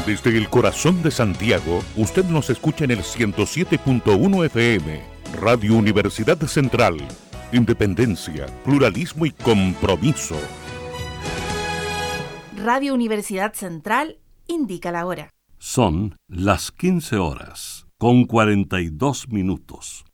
Desde el corazón de Santiago, usted nos escucha en el 107.1 FM, Radio Universidad Central. Independencia, pluralismo y compromiso. Radio Universidad Central indica la hora. Son las 15 horas, con 42 minutos.